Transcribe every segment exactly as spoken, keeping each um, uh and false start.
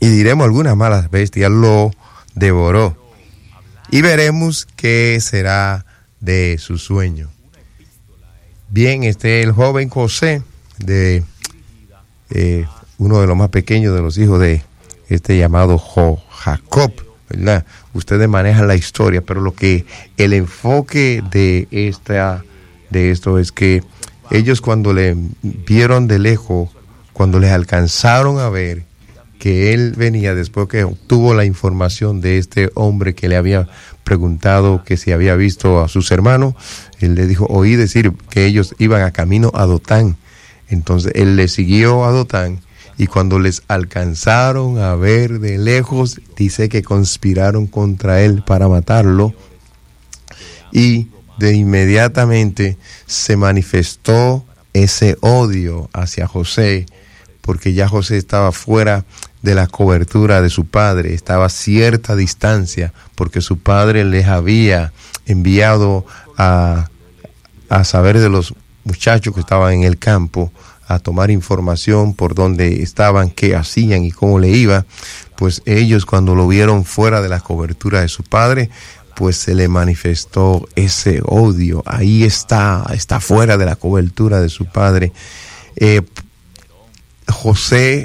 y diremos algunas malas bestias lo devoró. Y veremos qué será de su sueño. Bien, este el joven José, de eh, uno de los más pequeños de los hijos de este llamado Jo, Jacob, ¿verdad? Ustedes manejan la historia, pero lo que el enfoque de esta de esto es que ellos cuando le vieron de lejos, cuando les alcanzaron a ver que él venía después que obtuvo la información de este hombre que le había preguntado que si había visto a sus hermanos, él le dijo, oí decir que ellos iban a camino a Dotán. Entonces él le siguió a Dotán y cuando les alcanzaron a ver de lejos, dice que conspiraron contra él para matarlo y de inmediatamente se manifestó ese odio hacia José, porque ya José estaba fuera de la cobertura de su padre, estaba a cierta distancia, porque su padre les había enviado a, a saber de los muchachos que estaban en el campo, a tomar información por dónde estaban, qué hacían y cómo le iba. Pues ellos cuando lo vieron fuera de la cobertura de su padre, pues se le manifestó ese odio. Ahí está, está fuera de la cobertura de su padre. Eh, José,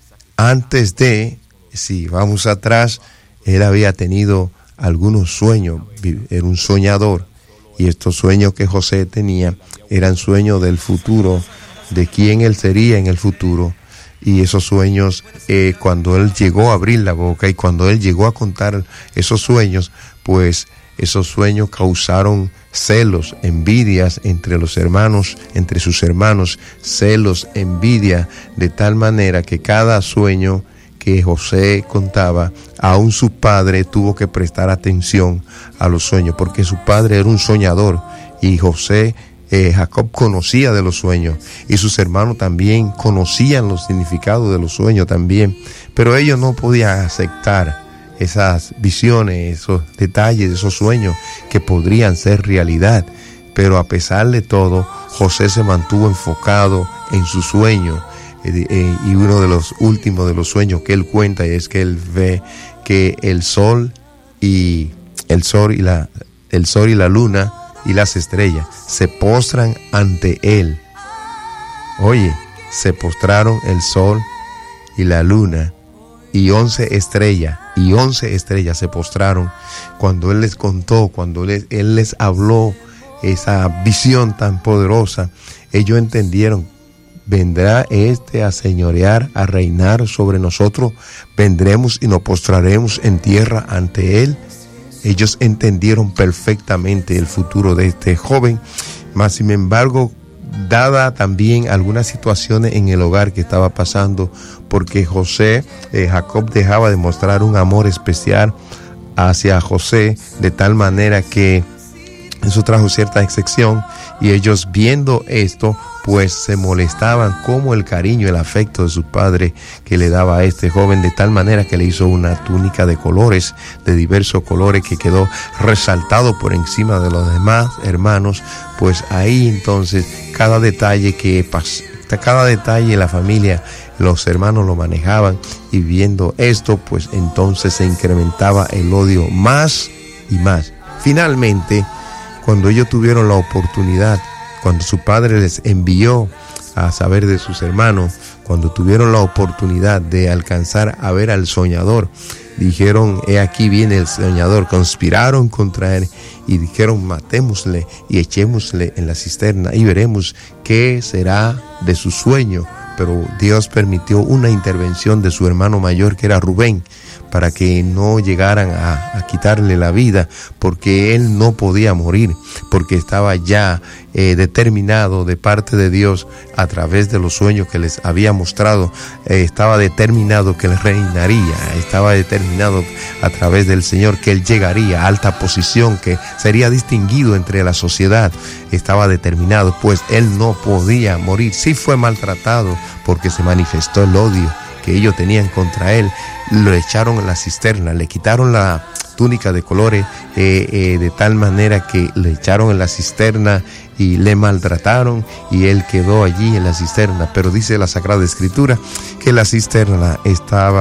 antes de, si vamos atrás, él había tenido algunos sueños, era un soñador, y estos sueños que José tenía eran sueños del futuro, de quién él sería en el futuro, y esos sueños, eh, cuando él llegó a abrir la boca y cuando él llegó a contar esos sueños, pues esos sueños causaron celos, envidias entre los hermanos, entre sus hermanos, celos, envidia, de tal manera que cada sueño que José contaba, aún su padre tuvo que prestar atención a los sueños, porque su padre era un soñador y José, eh, Jacob conocía de los sueños y sus hermanos también conocían los significados de los sueños también, pero ellos no podían aceptar esas visiones, esos detalles, esos sueños que podrían ser realidad. Pero a pesar de todo, José se mantuvo enfocado en su sueño. Eh, eh, y uno de los últimos de los sueños que él cuenta es que él ve que el sol y el sol y la el sol y la luna y las estrellas se postran ante él. Oye, se postraron el sol y la luna y once estrellas, y once estrellas se postraron cuando él les contó, cuando él, él les habló esa visión tan poderosa. Ellos entendieron, vendrá este a señorear, a reinar sobre nosotros, vendremos y nos postraremos en tierra ante él. Ellos entendieron perfectamente el futuro de este joven, mas sin embargo, dada también algunas situaciones en el hogar que estaba pasando, porque José, eh, Jacob dejaba de mostrar un amor especial hacia José, de tal manera que eso trajo cierta excepción, y ellos viendo esto, pues se molestaban como el cariño, el afecto de su padre que le daba a este joven, de tal manera que le hizo una túnica de colores, de diversos colores, que quedó resaltado por encima de los demás hermanos. Pues ahí entonces cada detalle que pasó, cada detalle en la familia, los hermanos lo manejaban, y viendo esto, pues entonces se incrementaba el odio más y más. Finalmente, cuando ellos tuvieron la oportunidad, cuando su padre les envió a saber de sus hermanos, cuando tuvieron la oportunidad de alcanzar a ver al soñador, dijeron, he aquí viene el soñador. Conspiraron contra él y dijeron, matémosle y echémosle en la cisterna y veremos qué será de su sueño. Pero Dios permitió una intervención de su hermano mayor, que era Rubén, para que no llegaran a, a quitarle la vida, porque él no podía morir, porque estaba ya eh, determinado de parte de Dios, a través de los sueños que les había mostrado, eh, estaba determinado que él reinaría, estaba determinado a través del Señor que él llegaría a alta posición, que sería distinguido entre la sociedad. Estaba determinado, pues él no podía morir. Sí fue maltratado porque se manifestó el odio que ellos tenían contra él. Lo echaron en la cisterna, le quitaron la túnica de colores, eh, eh, de tal manera que le echaron en la cisterna y le maltrataron, y él quedó allí en la cisterna. Pero dice la Sagrada Escritura que la cisterna estaba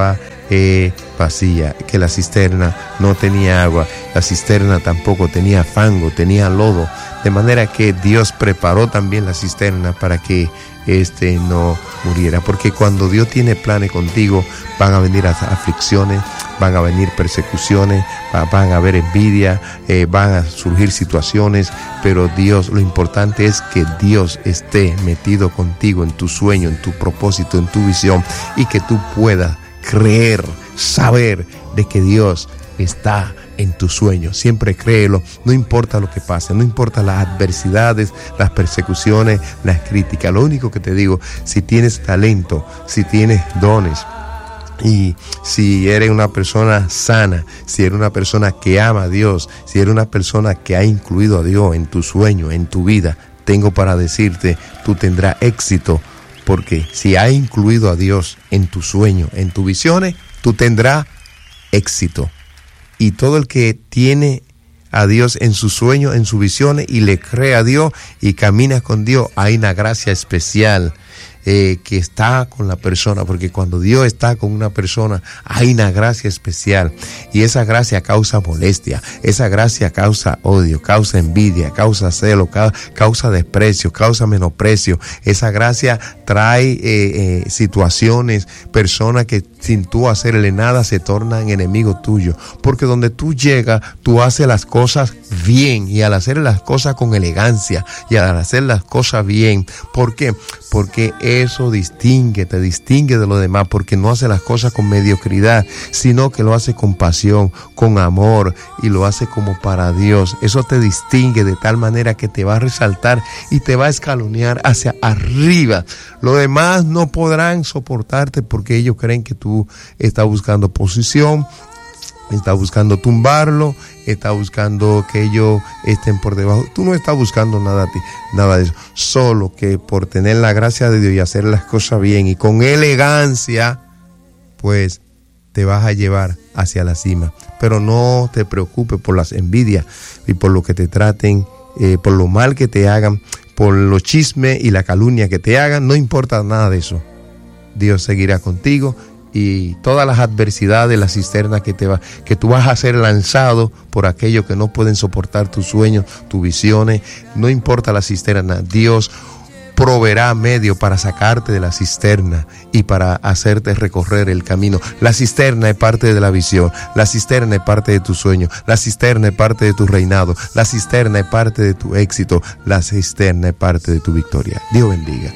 eh, vacía, que la cisterna no tenía agua, la cisterna tampoco tenía fango, tenía lodo, de manera que Dios preparó también la cisterna para que este no muriera, porque cuando Dios tiene planes contigo, van a venir aflicciones, van a venir persecuciones, van a haber envidia, eh, van a surgir situaciones, pero Dios, lo importante es que Dios esté metido contigo en tu sueño, en tu propósito, en tu visión, y que tú puedas creer, saber de que Dios está en tu sueño. Siempre créelo, no importa lo que pase, no importa las adversidades, las persecuciones, las críticas. Lo único que te digo, si tienes talento, si tienes dones, y si eres una persona sana, si eres una persona que ama a Dios, si eres una persona que ha incluido a Dios en tu sueño, en tu vida, tengo para decirte, tú tendrás éxito, porque si has incluido a Dios en tu sueño, en tus visiones, tú tendrás éxito. Y todo el que tiene a Dios en sus sueños, en sus visiones, y le cree a Dios y camina con Dios, hay una gracia especial eh, que está con la persona, porque cuando Dios está con una persona, hay una gracia especial, y esa gracia causa molestia, esa gracia causa odio, causa envidia, causa celo, ca- causa desprecio, causa menosprecio. Esa gracia trae eh, eh, situaciones, personas que sin tú hacerle nada se tornan enemigos tuyos, porque donde tú llegas, tú haces las cosas bien, y al hacer las cosas con elegancia, y al hacer las cosas bien, ¿por qué? Porque eso distingue, te distingue de los demás, porque no hace las cosas con mediocridad, sino que lo hace con pasión, con amor, y lo hace como para Dios. Eso te distingue de tal manera que te va a resaltar y te va a escalonear hacia arriba. Los demás no podrán soportarte porque ellos creen que tú estás buscando posición, estás buscando tumbarlo, estás buscando que ellos estén por debajo. Tú no estás buscando nada, nada de eso. Solo que por tener la gracia de Dios y hacer las cosas bien y con elegancia, pues te vas a llevar hacia la cima. Pero no te preocupes por las envidias y por lo que te traten, eh, por lo mal que te hagan, por los chismes y la calumnia que te hagan. No importa nada de eso. Dios seguirá contigo, y todas las adversidades, la cisterna que te va, que tú vas a ser lanzado por aquellos que no pueden soportar tus sueños, tus visiones. No importa la cisterna, Dios proveerá medio para sacarte de la cisterna y para hacerte recorrer el camino. La cisterna es parte de la visión, la cisterna es parte de tu sueño, la cisterna es parte de tu reinado, la cisterna es parte de tu éxito, la cisterna es parte de tu victoria. Dios bendiga.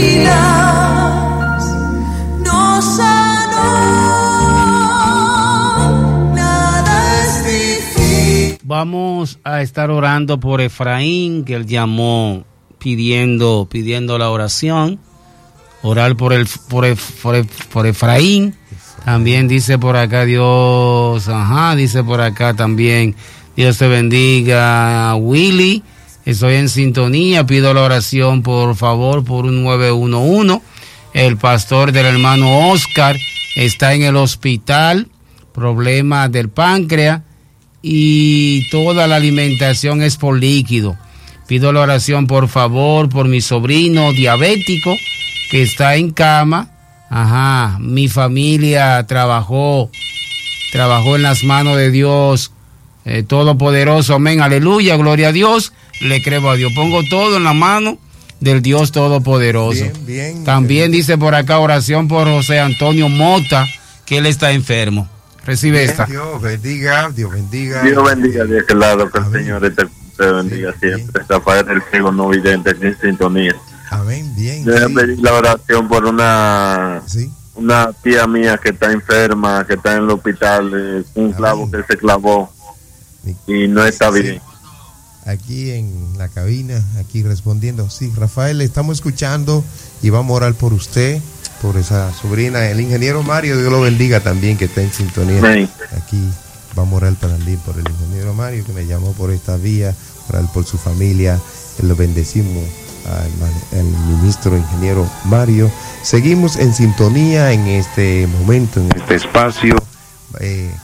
Vamos a estar orando por Efraín, que él llamó pidiendo, pidiendo la oración. Orar por el, por, el, por, el, por Efraín. También dice por acá Dios, ajá, dice por acá también, Dios te bendiga, Willy. Estoy en sintonía, pido la oración por favor por un nueve uno uno. El pastor del hermano Oscar está en el hospital, problemas del páncreas, y toda la alimentación es por líquido. Pido la oración por favor por mi sobrino diabético que está en cama. Ajá, mi familia trabajó, trabajó en las manos de Dios eh, Todopoderoso. Amén, aleluya, gloria a Dios. Le creo a Dios. Pongo todo en la mano del Dios Todopoderoso. Bien, bien, También bien. Dice por acá oración por José Antonio Mota, que él está enfermo. Recibe bien, esta. Dios bendiga, Dios bendiga. Dios bendiga de aquel lado, que el Señor te, te bendiga sí, siempre. Bien. Rafael el ciego no vidente en sintonía. Amén, bien. Yo sí. Pedí la oración por una sí. una tía mía que está enferma, que está en el hospital, eh, un Amén. clavo que se clavó y no está sí. bien. Aquí en la cabina, aquí respondiendo. Sí, Rafael, estamos escuchando y vamos a orar por usted, por esa sobrina, el ingeniero Mario, Dios lo bendiga también, que está en sintonía. Sí. Aquí vamos a orar también por el ingeniero Mario, que me llamó por esta vía, orar por su familia. Lo bendecimos al, al ministro ingeniero Mario. Seguimos en sintonía en este momento, en este espacio. Eh,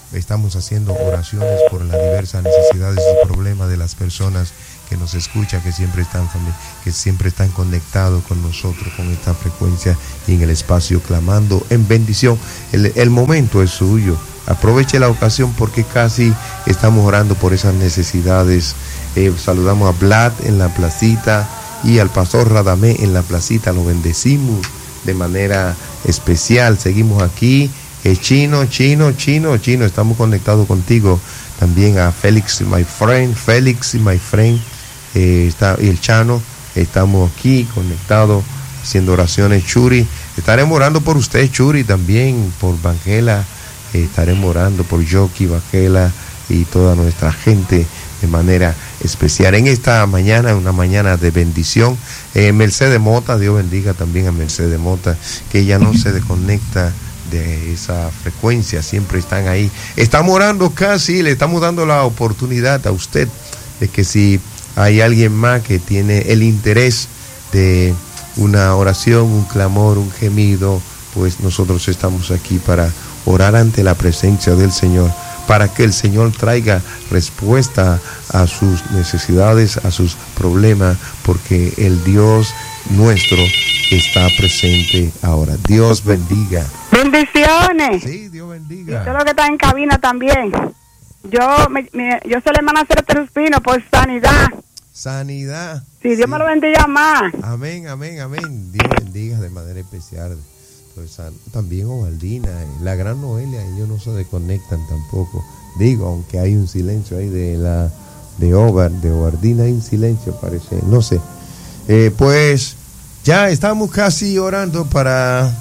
estamos haciendo oraciones por las diversas necesidades y problemas de las personas que nos escuchan, que siempre están que siempre están conectados con nosotros, con esta frecuencia y en el espacio clamando en bendición. El, el momento es suyo. Aproveche la ocasión porque casi estamos orando por esas necesidades. Eh, saludamos a Vlad en la placita y al pastor Radamé en la placita. Lo bendecimos de manera especial. Seguimos aquí. Eh, chino, chino, chino, chino. Estamos conectados contigo. También a Félix, my friend. Félix, my friend. Eh, está, y el Chano. Estamos aquí conectados haciendo oraciones. Churi. Estaremos orando por usted, Churi, también por Vangela. Eh, estaremos orando por Yoki, Vangela y toda nuestra gente de manera especial en esta mañana, una mañana de bendición. eh, Mercedes Mota, Dios bendiga también a Mercedes Mota, que ella no se desconecta de esa frecuencia, siempre están ahí. Estamos orando casi, le estamos dando la oportunidad a usted de que si hay alguien más que tiene el interés de una oración, un clamor, un gemido, pues nosotros estamos aquí para orar ante la presencia del Señor, para que el Señor traiga respuesta a sus necesidades, a sus problemas, porque el Dios nuestro está presente ahora. Dios bendiga. Bendiciones. Sí, Dios bendiga. Y todo lo que está en cabina también. Yo me, me, yo soy la hermana César Espino por sanidad. Sanidad. Sí, Dios sí. me lo bendiga más. Amén, amén, amén. Dios bendiga de manera especial. Pues, también Ovaldina, la gran Noelia, ellos no se desconectan tampoco. Digo, aunque hay un silencio ahí de la de Ovar, de Ovaldina hay un silencio, parece, no sé. Eh, pues ya estamos casi orando para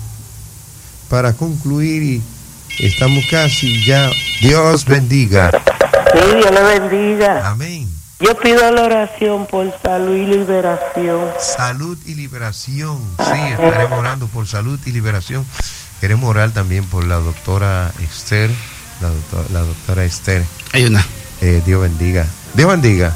para concluir y estamos casi ya. Dios bendiga. Sí, Dios le bendiga. Amén. Yo pido la oración por salud y liberación. Salud y liberación. Sí, estaremos orando por salud y liberación. Queremos orar también por la doctora Esther. La doctora, la doctora Esther. Hay una. Eh, Dios bendiga. Dios bendiga.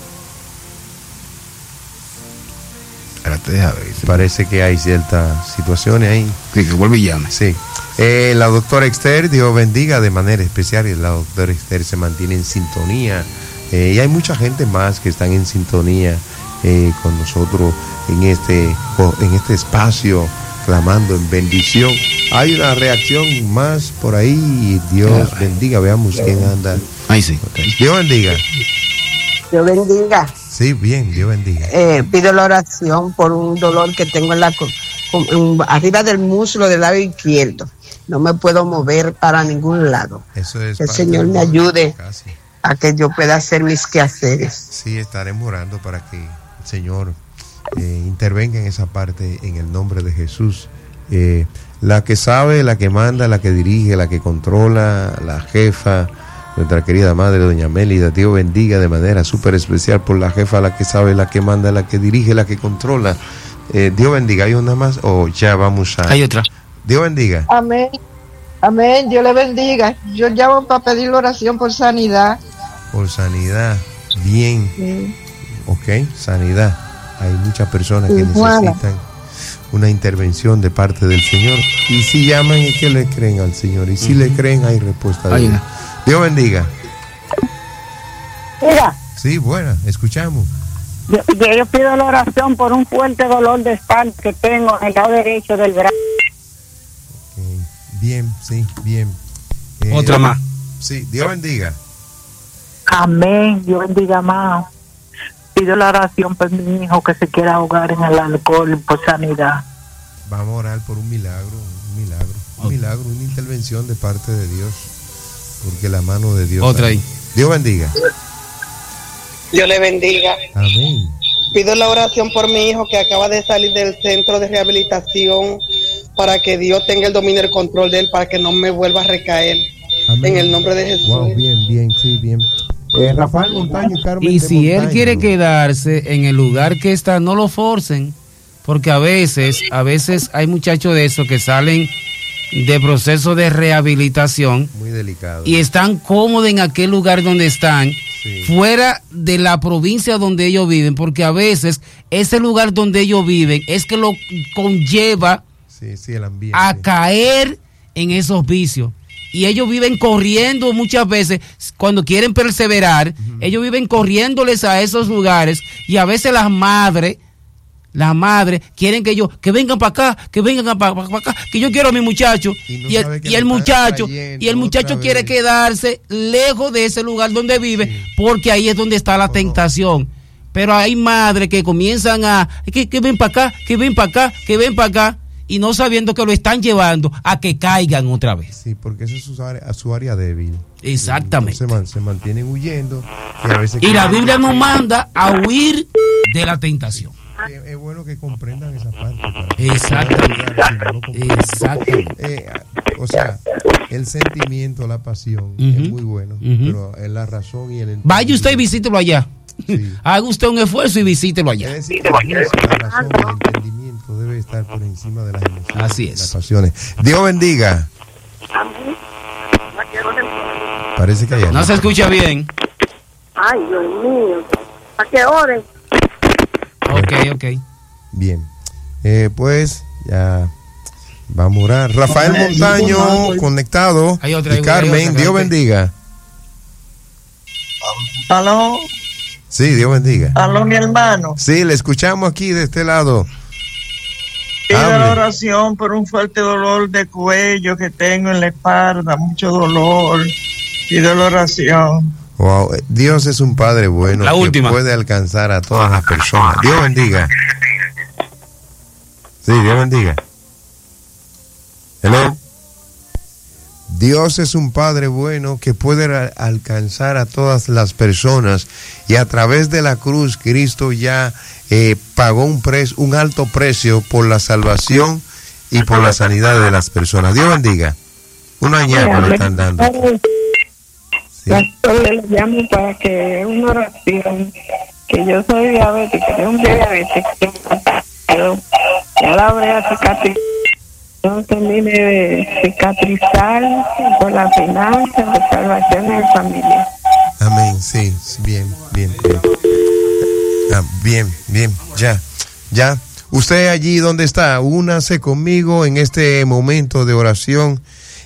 Ahora te deja ver. Parece que hay ciertas situaciones ahí. Sí, que vuelve y llame. Sí. Eh, la doctora Esther, Dios bendiga de manera especial. Y la doctora Esther se mantiene en sintonía. Eh, y hay mucha gente más que están en sintonía eh, con nosotros en este, en este espacio, clamando en bendición. Hay una reacción más por ahí y Dios claro. bendiga. Veamos quién anda. Ahí sí. Okay. Dios bendiga. Dios bendiga. Sí, bien, Dios bendiga. Eh, pido la oración por un dolor que tengo en la en, arriba del muslo del lado izquierdo. No me puedo mover para ningún lado. Eso es que el Señor me ayude. Casi. A que yo pueda hacer mis quehaceres. Sí, estaremos orando para que el Señor eh, intervenga en esa parte en el nombre de Jesús. Eh, la que sabe, la que manda, la que dirige, la que controla, la jefa, nuestra querida madre doña Mélida, Dios bendiga de manera súper especial por la jefa, la que sabe, la que manda, la que dirige, la que controla. Eh, Dios bendiga. ¿Hay una más o ya vamos a...? Hay otra. Dios bendiga. Amén. Amén, Dios le bendiga. Yo llamo para pedir la oración por sanidad. Por sanidad, bien. Sí. Ok, sanidad. Hay muchas personas que Igual. necesitan una intervención de parte del Señor. Y si llaman y que le creen al Señor. Y si uh-huh. le creen, hay respuesta de Dios. Dios bendiga. Mira. Sí, buena, escuchamos. Yo, yo pido la oración por un fuerte dolor de espalda que tengo en el lado derecho del brazo. Okay. Bien, sí, bien. Eh, Otra más. Sí, Dios bendiga. Amén, Dios bendiga más. Pido la oración por mi hijo que se quiera ahogar en el alcohol por sanidad. Vamos a orar por un milagro, un milagro, un okay. milagro, una intervención de parte de Dios, porque la mano de Dios. Otra ahí. Dios bendiga. Dios le bendiga. Amén. Pido la oración por mi hijo que acaba de salir del centro de rehabilitación, para que Dios tenga el dominio y el control de él, para que no me vuelva a recaer. Amén. En el nombre de Jesús. Wow, bien, bien, sí, bien. Eh, Rafael Montaño y Carmen. Y si Montaño. él quiere quedarse en el lugar que está, no lo forcen, porque a veces, a veces hay muchachos de esos que salen de proceso de rehabilitación. Muy delicado. Y están cómodos en aquel lugar donde están, sí. fuera de la provincia donde ellos viven, porque a veces ese lugar donde ellos viven es que lo conlleva sí, sí, el ambiente. a caer en esos vicios. y ellos viven corriendo muchas veces cuando quieren perseverar, uh-huh. ellos viven corriéndoles a esos lugares, y a veces las madres las madres quieren que ellos que vengan para acá, que vengan para acá, que yo quiero a mi muchacho, y, no y, el, y el muchacho y el muchacho quiere quedarse lejos de ese lugar donde vive, sí. porque ahí es donde está la oh, tentación. Pero hay madres que comienzan a que, que ven para acá, que ven para acá, que ven para acá, y no sabiendo que lo están llevando a que caigan otra vez. Sí, porque esa es su área, su área débil. Exactamente. Se, man, se mantienen huyendo. Y, a veces y la Biblia nos manda a huir de la tentación. Es, es bueno que comprendan esa parte. Exactamente. Si no Exactamente. Eh, o sea, el sentimiento, la pasión, uh-huh. es muy bueno, uh-huh. pero es la razón y el entendimiento. Vaya usted y visítelo allá. Sí. Haga usted un esfuerzo y visítelo allá. Es decir, la razón y el entendimiento debe estar por encima de las emociones. Así es. Las pasiones. Dios bendiga. Parece que hay no se escucha bien. Ay, Dios mío. ¿A qué hora? Ok, ok. Bien. Eh, pues ya vamos a orar. Rafael Montaño conectado. Hay otra, y hay Carmen, otra, Dios bendiga. Aló. Sí, Dios bendiga. Aló, mi hermano. Sí, le escuchamos aquí de este lado. Pido la oración por un fuerte dolor de cuello que tengo en la espalda, mucho dolor. Pido la oración. Wow, Dios es un Padre bueno la que última. puede alcanzar a todas las personas. Dios bendiga. Sí, Dios bendiga. Hello. Dios es un Padre bueno que puede alcanzar a todas las personas, y a través de la cruz Cristo ya eh, pagó un precio, un alto precio por la salvación y por la sanidad de las personas. Dios bendiga. Una ñapa le están dando. Sí. Le llamo para que una oración, que yo soy diabética, tengo un diabetes, ya la habré a cicatrizar, no termine de cicatrizar por la finanza, de salvación de la familia. Amén, sí, bien, bien, bien. Ah, bien, bien, ya, ya. Usted allí donde está, únase conmigo en este momento de oración,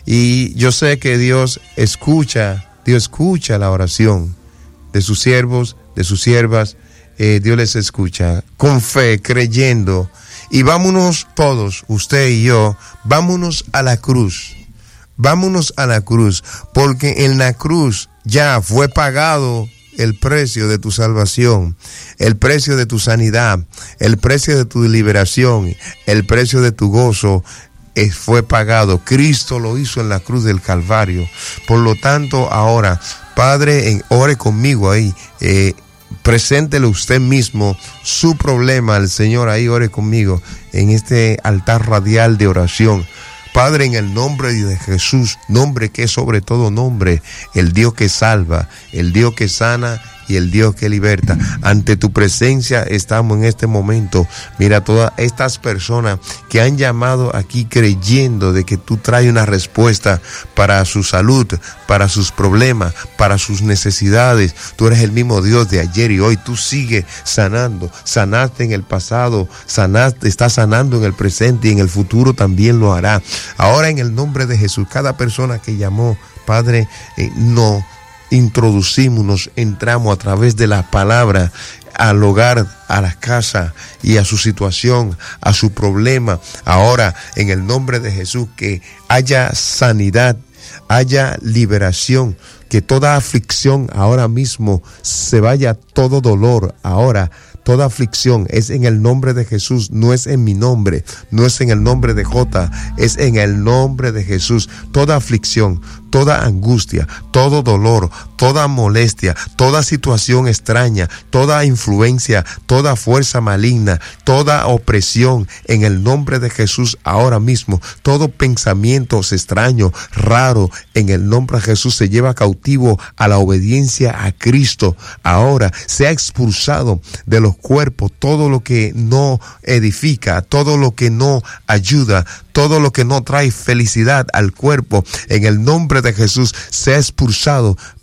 y yo sé que Dios escucha. Dios escucha la oración de sus siervos, de sus siervas. Eh, Dios les escucha con fe, creyendo. Y vámonos todos, usted y yo, vámonos a la cruz. Vámonos a la cruz, porque en la cruz ya fue pagado el precio de tu salvación, el precio de tu sanidad, el precio de tu liberación, el precio de tu gozo. Fue pagado. Cristo lo hizo en la cruz del Calvario. Por lo tanto, ahora, Padre, en, ore conmigo ahí. Eh, preséntele usted mismo su problema al Señor ahí. Ore conmigo en este altar radial de oración. Padre, en el nombre de Jesús, nombre que es sobre todo nombre, el Dios que salva, el Dios que sana y el Dios que liberta. Ante tu presencia estamos en este momento. Mira, todas estas personas que han llamado aquí creyendo de que tú traes una respuesta para su salud, para sus problemas, para sus necesidades. Tú eres el mismo Dios de ayer y hoy. Tú sigues sanando. Sanaste en el pasado, sanaste, estás sanando en el presente y en el futuro también lo hará. Ahora, en el nombre de Jesús, cada persona que llamó, Padre, eh, no introducimos, nos entramos a través de la palabra al hogar, a la casa y a su situación, a su problema. Ahora, en el nombre de Jesús, que haya sanidad, haya liberación, que toda aflicción ahora mismo se vaya, todo dolor ahora, toda aflicción es en el nombre de Jesús, no es en mi nombre, no es en el nombre de Jota, es en el nombre de Jesús. Toda aflicción, toda angustia, todo dolor, toda molestia, toda situación extraña, toda influencia, toda fuerza maligna, toda opresión, en el nombre de Jesús ahora mismo, todo pensamiento extraño, raro, en el nombre de Jesús se lleva cautivo a la obediencia a Cristo. Ahora sea expulsado de los cuerpos todo lo que no edifica, todo lo que no ayuda, todo lo que no trae felicidad al cuerpo. En el nombre de Jesús sea expulsado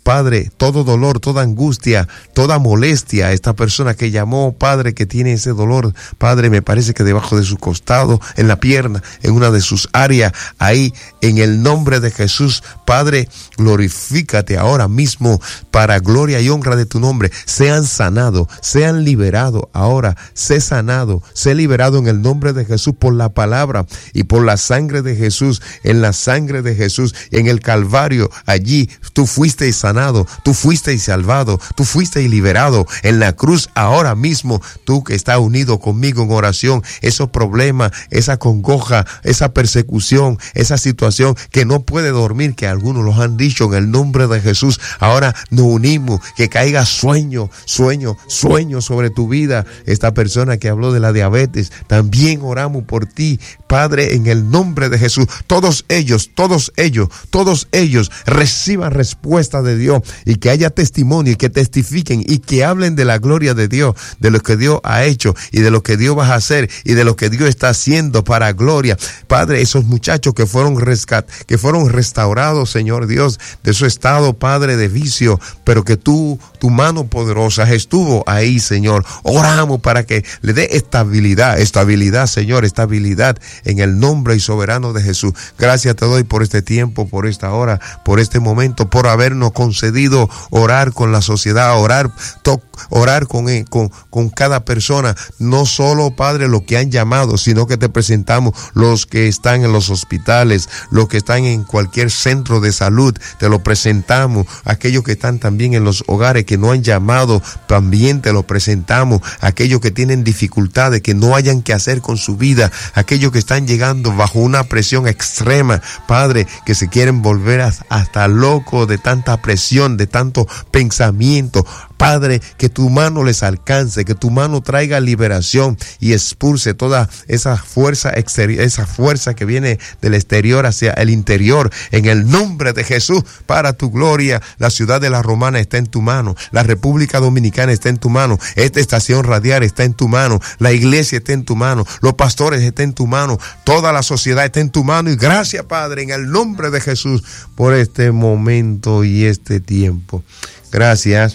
Padre, todo dolor, toda angustia, toda molestia, esta persona que llamó, Padre, que tiene ese dolor, Padre, me parece que debajo de su costado, en la pierna, en una de sus áreas, ahí, en el nombre de Jesús, Padre, glorifícate ahora mismo para gloria y honra de tu nombre. Sean sanados, sean liberados ahora, sé sanado, sé liberado en el nombre de Jesús por la palabra y por la sangre de Jesús. En la sangre de Jesús, en el Calvario, allí tú fuiste sanado, tú fuiste salvado, tú fuiste liberado. En la cruz ahora mismo, tú que estás unido conmigo en oración, esos problemas, esa congoja, esa persecución, esa situación que no puede dormir, que algunos los han dicho, en el nombre de Jesús, ahora nos unimos, que caiga sueño, sueño, sueño sobre tu vida. Esta persona que habló de la diabetes, también oramos por ti, Padre, en el nombre de Jesús. Todos ellos, todos ellos, todos ellos reciban respuesta de Dios, y que haya testimonio y que testifiquen y que hablen de la gloria de Dios, de lo que Dios ha hecho y de lo que Dios va a hacer y de lo que Dios está haciendo para gloria. Padre, esos muchachos que fueron rescat, que fueron restaurados, Señor Dios, de su estado, Padre, de vicio, pero que tú, tu mano poderosa estuvo ahí, Señor. Oramos para que le dé estabilidad, estabilidad, Señor, estabilidad en el nombre y soberano de Jesús. Gracias te doy por este tiempo, por esta hora, por este momento, por habernos concedido orar con la sociedad, orar, to, orar con, con, con cada persona, no solo, Padre, los que han llamado, sino que te presentamos los que están en los hospitales, los que están en cualquier centro de salud, te lo presentamos. Aquellos que están también en los hogares que no han llamado, también te lo presentamos. Aquellos que tienen dificultades, que no hayan que hacer con su vida, aquellos que están llegando bajo una presión extrema, Padre, que se quieren volver hasta locos de tanta presión, de tanto pensamiento. Padre, que tu mano les alcance, que tu mano traiga liberación y expulse toda esa fuerza exterior, esa fuerza que viene del exterior hacia el interior. En el nombre de Jesús, para tu gloria, la ciudad de La Romana está en tu mano, la República Dominicana está en tu mano, esta estación radial está en tu mano, la iglesia está en tu mano, los pastores están en tu mano, toda la sociedad está en tu mano. Y gracias, Padre, en el nombre de Jesús, por este momento y este tiempo. Gracias.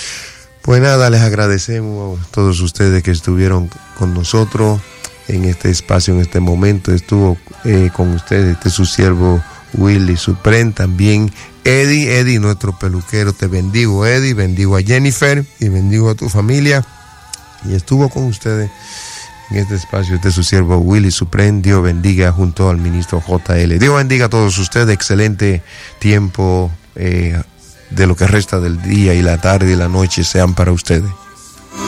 Pues nada, les agradecemos a todos ustedes que estuvieron con nosotros en este espacio, en este momento. Estuvo eh, con ustedes este su siervo Willy Supreme, también Eddie, Eddie, nuestro peluquero. Te bendigo, Eddie, bendigo a Jennifer y bendigo a tu familia. Y estuvo con ustedes en este espacio este su siervo Willy Supreme. Dios bendiga junto al ministro J L. Dios bendiga a todos ustedes. Excelente tiempo eh, de lo que resta del día y la tarde y la noche sean para ustedes.